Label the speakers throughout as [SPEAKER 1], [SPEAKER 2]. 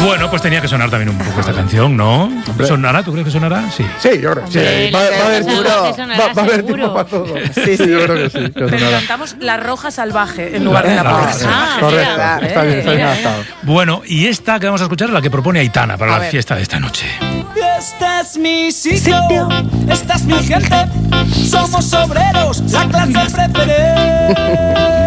[SPEAKER 1] Bueno, pues tenía que sonar también un poco esta canción, ¿no? ¿Sonará? ¿Tú crees que sonará? Sí.
[SPEAKER 2] Sí, yo creo que sí. Va a haber tiempo para todo. Sí, yo creo que sí.
[SPEAKER 3] Pero cantamos La Roja Salvaje en lugar de La Pobre Salvaje.
[SPEAKER 2] Correcto, está bien adaptado.
[SPEAKER 1] Bueno, y esta que vamos a escuchar es la que propone Aitana para la fiesta de esta noche.
[SPEAKER 4] Este es mi sitio, esta es mi gente, somos obreros, la clase preferente.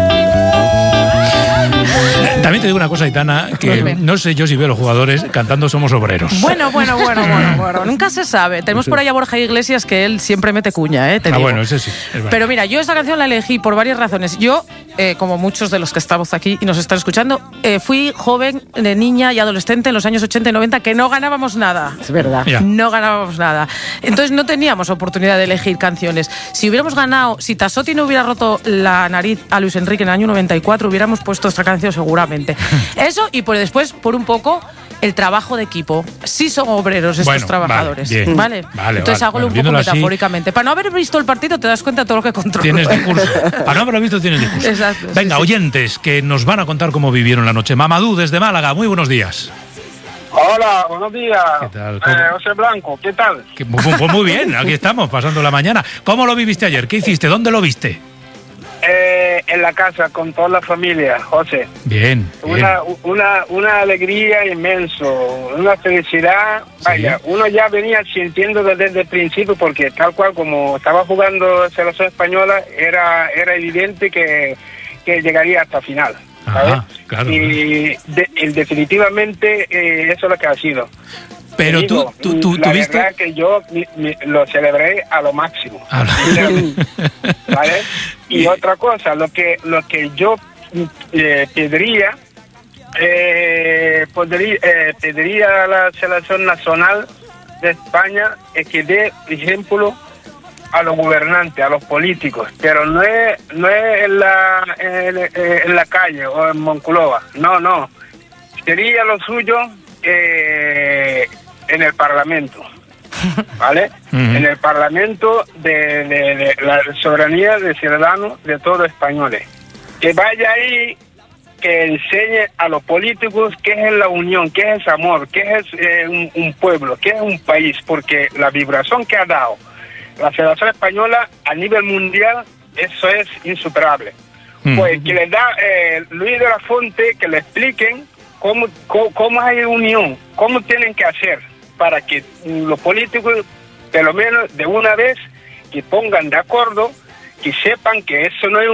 [SPEAKER 1] También te digo una cosa, Aitana, que no sé yo si veo a los jugadores cantando Somos Obreros.
[SPEAKER 3] Bueno, nunca se sabe. Tenemos por ahí a Borja Iglesias, que él siempre mete cuña, te digo.
[SPEAKER 1] Bueno, ese sí.
[SPEAKER 3] Pero mira, yo esta canción la elegí por varias razones. Yo, como muchos de los que estamos aquí y nos están escuchando, fui joven, niña y adolescente en los años 80 y 90 que no ganábamos nada.
[SPEAKER 5] Es verdad.
[SPEAKER 1] Ya.
[SPEAKER 3] No ganábamos nada. Entonces no teníamos oportunidad de elegir canciones. Si hubiéramos ganado, si Tassotti no hubiera roto la nariz a Luis Enrique en el año 94, hubiéramos puesto esta canción seguramente. Eso y por después, por un poco, el trabajo de equipo. Sí son obreros estos trabajadores. Vale. Entonces hago un poco metafóricamente. Para no haber visto el partido te das cuenta de todo lo que controlo.
[SPEAKER 1] Tienes discurso. Para no haberlo visto tienes discurso.
[SPEAKER 3] Exacto.
[SPEAKER 1] Venga, oyentes que nos van a contar cómo vivieron la noche. Mamadou desde Málaga, muy buenos días.
[SPEAKER 6] Hola, buenos días.
[SPEAKER 1] ¿Qué tal?
[SPEAKER 6] José Blanco, ¿qué tal?
[SPEAKER 1] Pues muy bien, aquí estamos, pasando la mañana. ¿Cómo lo viviste ayer? ¿Qué hiciste? ¿Dónde lo viste?
[SPEAKER 6] En la casa, con toda la familia, José.
[SPEAKER 1] Bien.
[SPEAKER 6] Una alegría inmenso, una felicidad. Vaya, uno ya venía sintiendo desde el principio, porque tal cual como estaba jugando la selección española, era evidente que llegaría hasta final. ¿sabes?
[SPEAKER 1] Claro.
[SPEAKER 6] Y definitivamente eso es lo que ha sido.
[SPEAKER 1] Pero
[SPEAKER 6] digo,
[SPEAKER 1] tú
[SPEAKER 6] la
[SPEAKER 1] viste...
[SPEAKER 6] verdad que yo lo celebré a lo máximo. ¿Vale? Y otra cosa, lo que yo pediría a la selección nacional de España es que dé ejemplo a los gobernantes, a los políticos, pero no es en la calle o en Monclova, no. Sería lo suyo en el Parlamento, ¿vale? En el Parlamento de la soberanía de ciudadanos de todos los españoles. Que vaya ahí, que enseñe a los políticos qué es la unión, qué es amor, qué es un pueblo, qué es un país, porque la vibración que ha dado la Federación Española a nivel mundial, eso es insuperable. Pues que le da Luis de la Fuente, que le expliquen cómo hay unión, cómo tienen que hacer para que los políticos, por lo menos de una vez, que pongan de acuerdo, que sepan que eso no es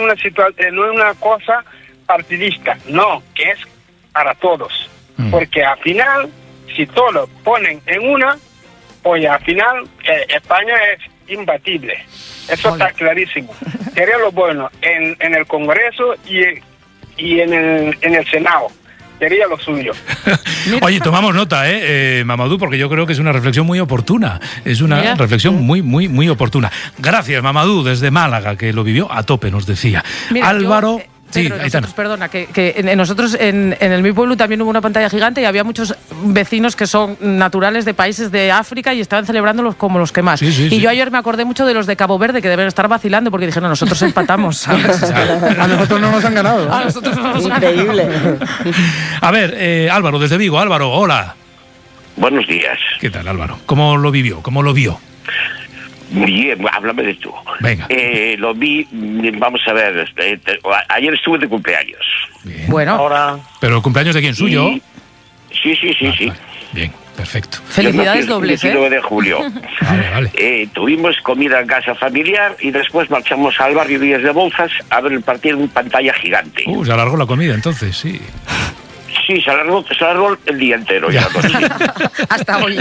[SPEAKER 6] una cosa partidista, no, que es para todos. Porque al final, si todos ponen en una, pues al final España es imbatible. Eso está clarísimo. Sería lo bueno en el Congreso y en el Senado. Sería lo suyo.
[SPEAKER 1] Oye, tomamos nota, Mamadou, porque yo creo que es una reflexión muy oportuna. Es una reflexión muy oportuna. Gracias, Mamadou, desde Málaga, que lo vivió a tope, nos decía.
[SPEAKER 3] Mira,
[SPEAKER 1] Álvaro...
[SPEAKER 3] Pedro, perdona, que nosotros en mi pueblo también hubo una pantalla gigante y había muchos vecinos que son naturales de países de África y estaban celebrándolos como los que más. Yo ayer me acordé mucho de los de Cabo Verde, que deben estar vacilando porque dijeron, nosotros empatamos, ¿sabes?
[SPEAKER 2] A nosotros no nos han ganado.
[SPEAKER 3] A nosotros no nos
[SPEAKER 5] Increíble.
[SPEAKER 3] han ganado.
[SPEAKER 1] A ver, Álvaro, desde Vigo. Álvaro, hola.
[SPEAKER 7] Buenos días.
[SPEAKER 1] ¿Qué tal, Álvaro? ¿Cómo lo vivió? ¿Cómo lo vio?
[SPEAKER 7] Bien, háblame de tú.
[SPEAKER 1] Venga.
[SPEAKER 7] Lo vi, vamos a ver, ayer estuve de cumpleaños.
[SPEAKER 1] Bien.
[SPEAKER 3] Bueno.
[SPEAKER 7] Ahora...
[SPEAKER 1] ¿Pero el cumpleaños de quién? ¿Suyo?
[SPEAKER 7] Sí.
[SPEAKER 1] Vale. Bien, perfecto.
[SPEAKER 3] Felicidades dobles,
[SPEAKER 7] el 19 de julio.
[SPEAKER 1] Vale.
[SPEAKER 7] Tuvimos comida en casa familiar y después marchamos al barrio Díaz de Bouzas a ver el partido en pantalla gigante.
[SPEAKER 1] Se alargó la comida entonces, sí.
[SPEAKER 7] Sí, se alargó el día entero. Ya.
[SPEAKER 3] Hasta hoy.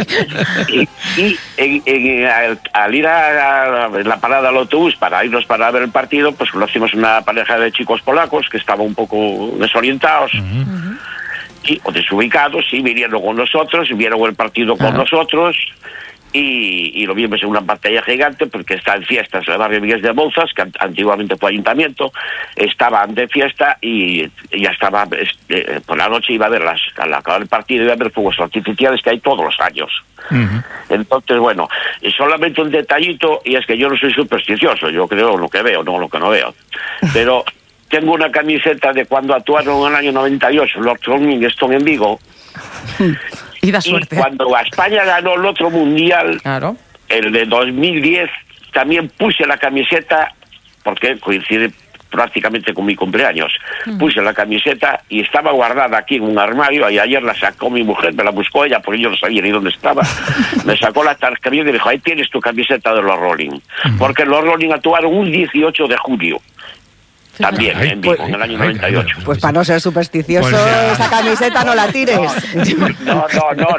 [SPEAKER 7] Al ir a la parada del autobús para irnos para ver el partido, pues conocimos una pareja de chicos polacos que estaban un poco desorientados o desubicados, y vinieron con nosotros, vieron el partido con nosotros. Y lo vimos en una pantalla gigante porque está en fiestas el barrio Díaz de Bouzas, que antiguamente fue ayuntamiento, estaban de fiesta y ya estaba, por la noche iba a ver al acabar el partido iba a ver fuegos artificiales que hay todos los años. Entonces, bueno, y solamente un detallito, y es que yo no soy supersticioso, yo creo lo que veo, no lo que no veo, pero tengo una camiseta de cuando actuaron en el año 98 los Rolling Stones en Vigo,
[SPEAKER 3] Y da suerte.
[SPEAKER 7] Y cuando España ganó el otro mundial,
[SPEAKER 3] claro,
[SPEAKER 7] el de 2010, también puse la camiseta, porque coincide prácticamente con mi cumpleaños. Puse la camiseta y estaba guardada aquí en un armario, y ayer la sacó mi mujer, me la buscó ella porque yo no sabía ni dónde estaba. Me sacó la tarjeta y me dijo, ahí tienes tu camiseta de los Rolling. Porque los Rolling actuaron un 18 de julio. También, en vivo, en el año 98.
[SPEAKER 2] Pues para no ser supersticioso, esa camiseta no la tires.
[SPEAKER 7] No.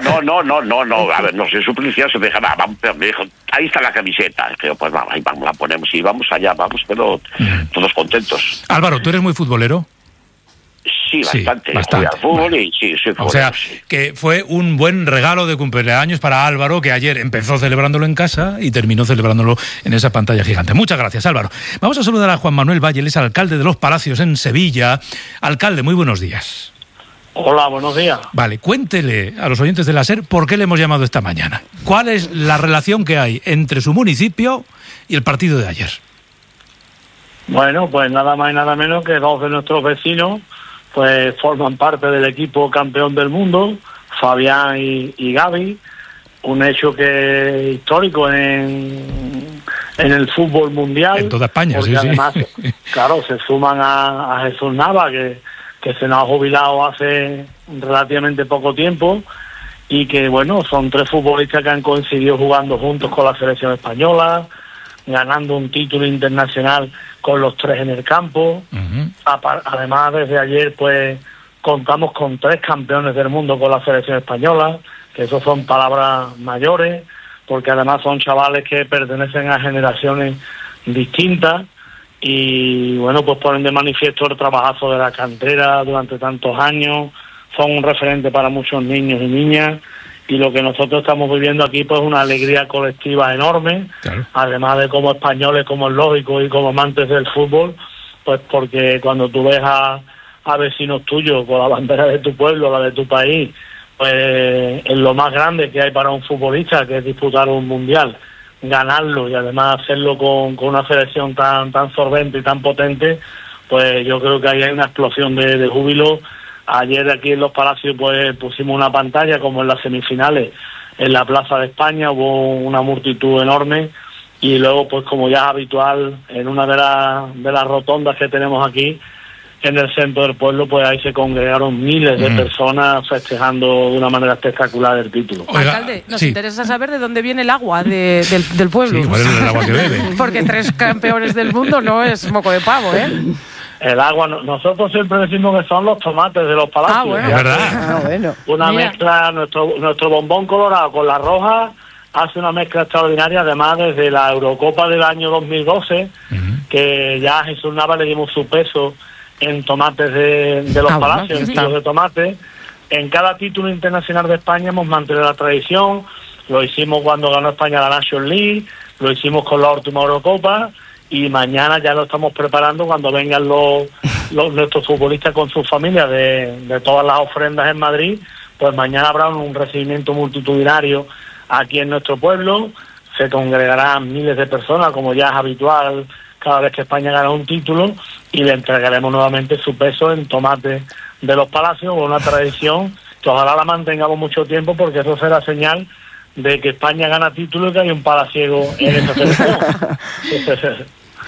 [SPEAKER 7] A ver, no soy supersticioso. Me dijo, ahí está la camiseta. Creo, pues vamos, ahí vamos, la ponemos y vamos allá, vamos, pero todos contentos.
[SPEAKER 1] Álvaro, ¿tú eres muy futbolero?
[SPEAKER 7] Sí, bastante. Jugué al fútbol y sí, soy futbolero.
[SPEAKER 1] O sea, que fue un buen regalo de cumpleaños para Álvaro, que ayer empezó celebrándolo en casa y terminó celebrándolo en esa pantalla gigante. Muchas gracias, Álvaro. Vamos a saludar a Juan Manuel Valle, él es alcalde de Los Palacios en Sevilla. Alcalde, muy buenos días.
[SPEAKER 5] Hola, buenos días.
[SPEAKER 1] Vale, cuéntele a los oyentes de la SER por qué le hemos llamado esta mañana. ¿Cuál es la relación que hay entre su municipio y el partido de ayer?
[SPEAKER 5] Bueno, pues nada más y nada menos que dos de nuestros vecinos pues forman parte del equipo campeón del mundo, Fabián y Gaby, un hecho que es histórico en el fútbol mundial.
[SPEAKER 1] En toda España,
[SPEAKER 5] porque además, claro, se suman a Jesús Nava, que se nos ha jubilado hace relativamente poco tiempo, y que, bueno, son tres futbolistas que han coincidido jugando juntos con la selección española, ganando un título internacional con los tres en el campo. Además, desde ayer pues contamos con 3 campeones del mundo con la selección española, que eso son palabras mayores, porque además son chavales que pertenecen a generaciones distintas y bueno, pues ponen de manifiesto el trabajazo de la cantera durante tantos años, son un referente para muchos niños y niñas, y lo que nosotros estamos viviendo aquí pues una alegría colectiva enorme, claro. Además de como españoles, como es lógico, y como amantes del fútbol, pues porque cuando tú ves a vecinos tuyos con la bandera de tu pueblo, la de tu país, pues es lo más grande que hay para un futbolista, que es disputar un mundial, ganarlo y además hacerlo con una selección tan solvente y tan potente, pues yo creo que ahí hay una explosión de júbilo. Ayer aquí en Los Palacios pues pusimos una pantalla como en las semifinales en la Plaza de España, hubo una multitud enorme, y luego pues como ya es habitual en una de las rotondas que tenemos aquí en el centro del pueblo, pues ahí se congregaron miles de personas festejando de una manera espectacular el título.
[SPEAKER 3] Oiga, alcalde, nos interesa saber de dónde viene el agua del pueblo.
[SPEAKER 1] Sí, ¿cuál es el agua que bebe?
[SPEAKER 3] Porque 3 campeones del mundo no es moco de pavo, ¿eh?
[SPEAKER 5] El agua, nosotros siempre decimos que son los tomates de Los Palacios.
[SPEAKER 3] Bueno.
[SPEAKER 1] ¿Verdad?
[SPEAKER 2] Bueno.
[SPEAKER 5] Una mezcla, nuestro bombón colorado con la roja hace una mezcla extraordinaria, además desde la Eurocopa del año 2012, que ya a Jesús Nava le dimos su peso en tomates de Los Palacios, en kilos de tomate. En cada título internacional de España hemos mantenido la tradición, lo hicimos cuando ganó España la National League, lo hicimos con la última Eurocopa, y mañana ya lo estamos preparando cuando vengan nuestros futbolistas con sus familias de todas las ofrendas en Madrid, pues mañana habrá un recibimiento multitudinario aquí en nuestro pueblo, se congregarán miles de personas como ya es habitual cada vez que España gana un título, y le entregaremos nuevamente su peso en tomate de Los Palacios, una tradición que ojalá la mantengamos mucho tiempo, porque eso será señal de que España gana título y que hay un palaciego en esa selección.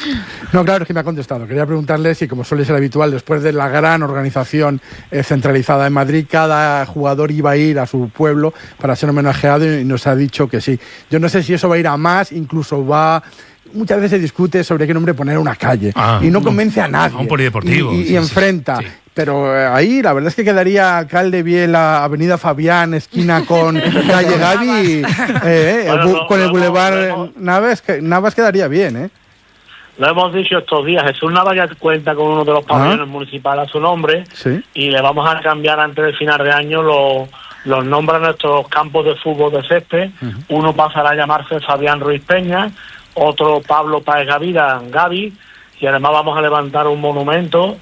[SPEAKER 8] No, claro, es que me ha contestado. Quería preguntarle si, como suele ser habitual, después de la gran organización centralizada en Madrid, cada jugador iba a ir a su pueblo para ser homenajeado, y nos ha dicho que sí. Yo no sé si eso va a ir a más, incluso va... Muchas veces se discute sobre qué nombre poner una calle y no convence a nadie.
[SPEAKER 1] A un polideportivo.
[SPEAKER 8] Y enfrenta. Sí. Pero ahí la verdad es que quedaría, alcalde, bien la avenida Fabián, esquina con calle Gaby, con el Boulevard Navas quedaría bien, ¿eh?
[SPEAKER 5] Lo hemos dicho estos días, Jesús Nava ya cuenta con uno de los pabellones municipales a su nombre, y le vamos a cambiar antes del final de año los nombres a nuestros campos de fútbol de césped. Uno pasará a llamarse Fabián Ruiz Peña, otro Pablo Páez Gavira, Gaby, y además vamos a levantar un monumento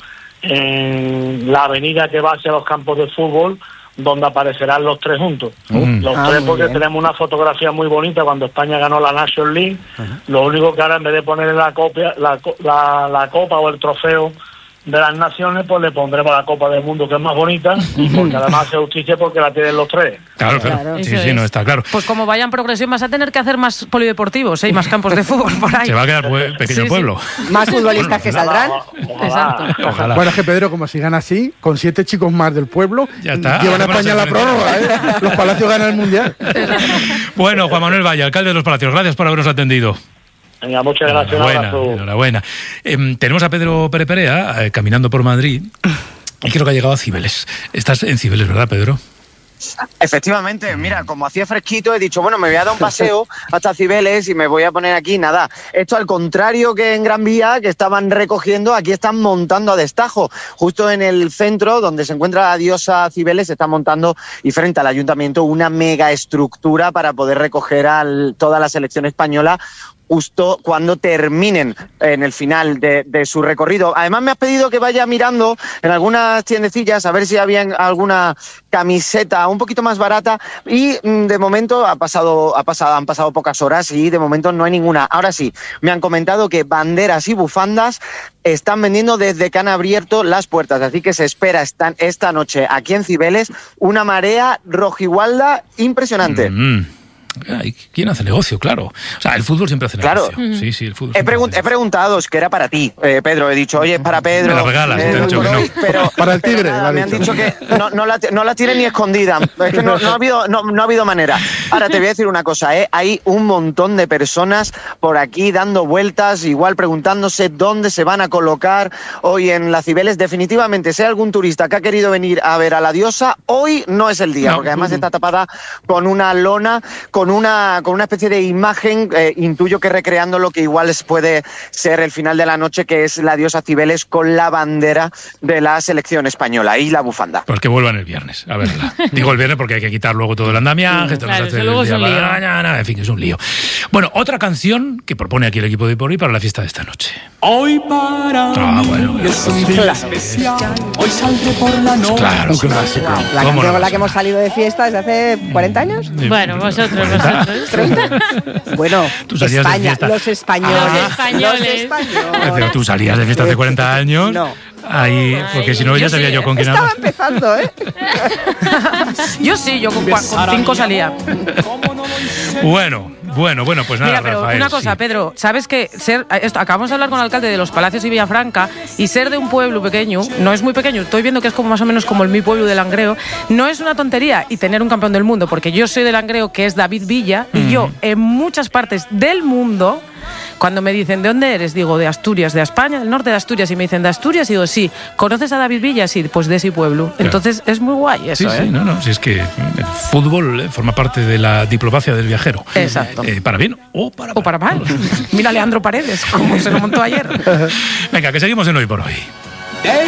[SPEAKER 5] en la avenida que va hacia los campos de fútbol, donde aparecerán los 3 juntos. Los 3 porque tenemos una fotografía muy bonita cuando España ganó la National League. Lo único que ahora, en vez de poner la copa o el trofeo de las Naciones, pues le pondremos la Copa del Mundo, que es más bonita, y porque además hace justicia porque la tienen los tres.
[SPEAKER 1] Claro. Sí, no, está claro.
[SPEAKER 3] Pues como vaya en progresión, vas a tener que hacer más polideportivos, y más campos de fútbol por ahí.
[SPEAKER 1] Se va a quedar pequeño el pueblo.
[SPEAKER 2] Más futbolistas que saldrán.
[SPEAKER 3] Exacto.
[SPEAKER 1] Ojalá.
[SPEAKER 8] Bueno, es que Pedro, como sigan así, con 7 chicos más del pueblo,
[SPEAKER 1] ya está.
[SPEAKER 8] Llevan a España la prórroga, ¿eh? Los Palacios ganan el Mundial.
[SPEAKER 1] Bueno, Juan Manuel Valle, alcalde de Los Palacios, gracias por habernos atendido.
[SPEAKER 5] Venga, muchas gracias.
[SPEAKER 1] Enhorabuena. Tenemos a Pedro Pere Perea caminando por Madrid y creo que ha llegado a Cibeles. Estás en Cibeles, ¿verdad, Pedro?
[SPEAKER 9] Efectivamente, mira, como hacía fresquito, he dicho, bueno, me voy a dar un paseo hasta Cibeles y me voy a poner aquí, nada. Esto al contrario que en Gran Vía, que estaban recogiendo, aquí están montando a destajo. Justo en el centro, donde se encuentra la diosa Cibeles, se está montando, y frente al ayuntamiento, una mega estructura para poder recoger a toda la selección española justo cuando terminen en el final de su recorrido. Además me has pedido que vaya mirando en algunas tiendecillas a ver si había alguna camiseta un poquito más barata, y de momento han pasado pocas horas y de momento no hay ninguna. Ahora sí, me han comentado que banderas y bufandas están vendiendo desde que han abierto las puertas, así que se espera esta noche aquí en Cibeles una marea rojigualda impresionante.
[SPEAKER 1] ¿Quién hace negocio? Claro. O sea, el fútbol siempre hace negocio. Sí, el fútbol.
[SPEAKER 9] He preguntado que era para ti, Pedro. He dicho, oye, es para Pedro.
[SPEAKER 1] Me lo regalas, te he dicho que no.
[SPEAKER 9] Pero,
[SPEAKER 8] para el Tigre.
[SPEAKER 9] Me han dicho que no la tiene ni escondida. Es que no ha habido manera. Ahora te voy a decir una cosa, hay un montón de personas por aquí dando vueltas, igual preguntándose dónde se van a colocar hoy en las Cibeles. Definitivamente, si hay algún turista que ha querido venir a ver a la diosa, hoy no es el día, porque además está tapada con una lona, con una especie de imagen, intuyo que recreando lo que igual puede ser el final de la noche, que es la diosa Cibeles con la bandera de la selección española y la bufanda.
[SPEAKER 1] Pues que vuelvan el viernes, a verla. Digo el viernes porque hay que quitar luego todo el andamiaje,
[SPEAKER 3] luego es un lío.
[SPEAKER 1] En fin, es un lío. Bueno, otra canción que propone aquí el equipo de Hipóri para la fiesta de esta noche.
[SPEAKER 4] Hoy para mí es un día especial. Hoy saldré por la noche.
[SPEAKER 1] Claro, un clásico.
[SPEAKER 2] La canción con la que hemos salido de fiesta desde hace 40 años.
[SPEAKER 3] Bueno, vosotros.
[SPEAKER 2] 30. Bueno, España, los españoles.
[SPEAKER 1] Pero tú salías de fiesta hace 40 años.
[SPEAKER 2] No.
[SPEAKER 1] Ahí, porque si no ya sabía yo con quién
[SPEAKER 2] estaba empezando,
[SPEAKER 3] Yo con 5 salía.
[SPEAKER 1] Bueno, pues nada.
[SPEAKER 3] Mira, pero
[SPEAKER 1] Rafael,
[SPEAKER 3] una cosa, Pedro, ¿sabes que acabamos de hablar con el alcalde de Los Palacios y Villafranca, y ser de un pueblo pequeño, no es muy pequeño, estoy viendo que es como más o menos como mi pueblo de Langreo, no es una tontería, y tener un campeón del mundo, porque yo soy de Langreo, que es David Villa, y yo en muchas partes del mundo, cuando me dicen, ¿de dónde eres? Digo, de Asturias, de España, del norte de Asturias. Y me dicen, ¿de Asturias? Y digo, sí. ¿Conoces a David Villa? Sí, pues de ese pueblo. Claro. Entonces, es muy guay eso,
[SPEAKER 1] Sí, si es que el fútbol forma parte de la diplomacia del viajero.
[SPEAKER 3] Exacto.
[SPEAKER 1] Para bien o para
[SPEAKER 3] mal. Mira a Leandro Paredes, como se lo montó ayer.
[SPEAKER 1] Venga, que seguimos en Hoy por Hoy.